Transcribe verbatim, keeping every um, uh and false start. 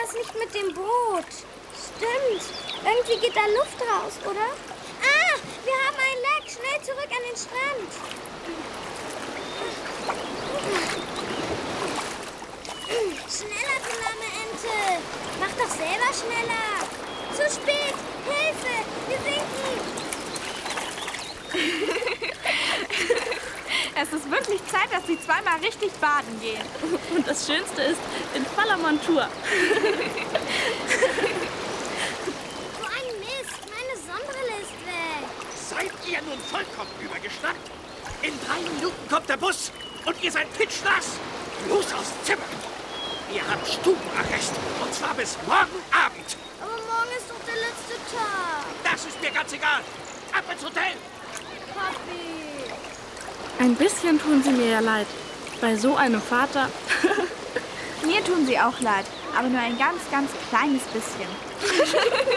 irgendwas nicht mit dem Boot. Stimmt. Irgendwie geht da Luft raus, oder? Ah, wir haben ein Leck. Schnell zurück an den Strand. Schneller, du lahme Ente. Mach doch selber schneller. Zu spät. Hilfe, wir sinken. Es ist wirklich Zeit, dass sie zweimal richtig baden gehen. Und das Schönste ist, in voller Montur. So ein Mist, meine Sonnenbrille ist weg. Seid ihr nun vollkommen übergeschnappt? In drei Minuten kommt der Bus und ihr seid pitschnass. Los aus dem Zimmer. Ihr habt Stubenarrest und zwar bis morgen Abend. Aber morgen ist doch der letzte Tag. Das ist mir ganz egal. Ab ins Hotel. Papi. Ein bisschen tun sie mir ja leid. Bei so einem Vater. Mir tun sie auch leid, aber nur ein ganz, ganz kleines bisschen.